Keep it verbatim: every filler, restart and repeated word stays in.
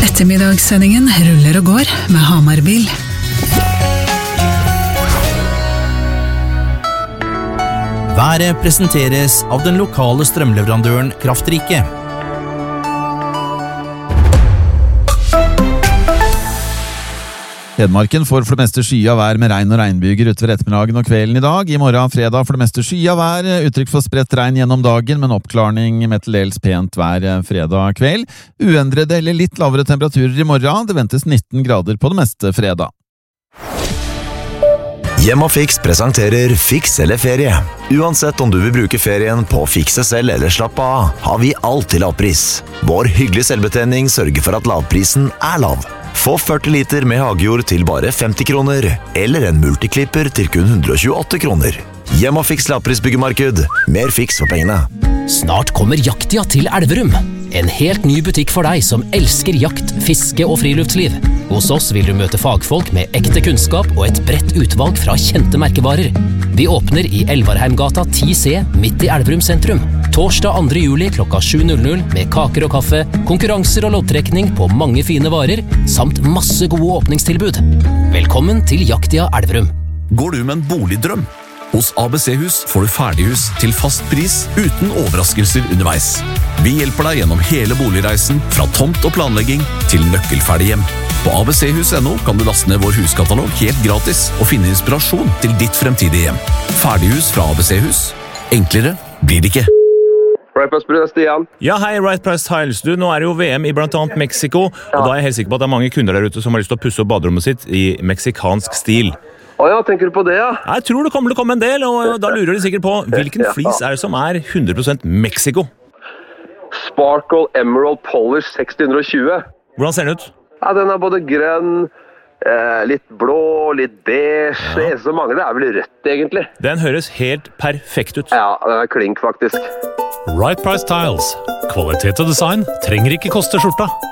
Ettermiddagssendingen ruller og går med Hamarbil. Været presenteres av den lokale strømleverandøren Kraftrike. Hedmarken får for det meste skya vær med regn og regnbyger utover ettermiddagen og kvelden i dag. I morgen fredag for det meste skya vær, uttrykk for spredt regn gjennom dagen, men oppklarning med til dels pent vær fredag kveld. Uendrede eller litt lavere temperaturer i morgen, det ventes nitten grader på det meste fredag. Hjemmafix presenterer Fiks eller ferie. Uansett om du vil bruke ferien på å fikse selv eller slappe av, har vi alt til lavpris. Vår hyggelige selvbetjening sørger for at lavprisen er lav. Få førti liter med hagejord til bare femti kroner, eller en multiklipper til kun hundre og tjueåtte kroner. Hjemmafix lavprisbyggemarked. Mer fiks for pengene. Snart kommer Jaktia til Elverum. En helt ny butikk for deg som elsker jakt, fiske og friluftsliv. Hos oss vil du møte fagfolk med ekte kunnskap og et bredt utvalg fra kjente merkevarer. Vi åpner i Elvarheimgata ti C midt i Elverum sentrum. Torsdag andre juli klokka sju med kaker og kaffe, konkurranser og loddtrekning på mange fine varer, samt masse gode åpningstilbud. Velkommen til Jaktia Elverum. Går du med en boligdrøm? Hos A B C-hus får du ferdighus til fast pris uten overraskelser underveis. Vi hjelper deg gjennom hele boligreisen, fra tomt og planlegging til nøkkelferdig hjem. På a b c hus punktum no kan du laste ned vår huskatalog helt gratis og finne inspirasjon til ditt fremtidige hjem. Ferdighus fra A B C-hus. Enklere blir det ikke. Right Price Tiles, Stian. Ja, hei, Right Price Tiles. Du, nå er det jo V M i blant annet Mexico, og da er jeg helt sikker på at det er mange kunder der ute som har lyst til å pusse opp baderommet sitt i meksikansk stil. Åja, tenker du på det, ja? Jeg tror det kommer til å komme en del, og da lurer de sikkert på hvilken flis er det som er hundre prosent Mexico? Sparkle Emerald Polish seks hundre og tjue. Hvordan ser den ut? Ja, den er både grønn, eh, litt blå, litt beige. Ja. Det eneste som mangler er vel rødt, egentlig. Den høres helt perfekt ut. Ja, den er klink, faktisk. Right Price Tiles. Kvalitet og design trenger ikke koste skjorta.